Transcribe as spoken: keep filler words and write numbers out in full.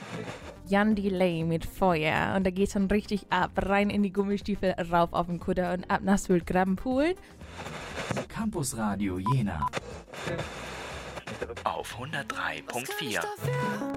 Jan Delay mit Feuer. Und da geht's dann richtig ab. Rein in die Gummistiefel, rauf auf den Kutter und ab nach Sylt-Grabenpool. Campus Radio Jena. Auf hundertdrei Komma vier.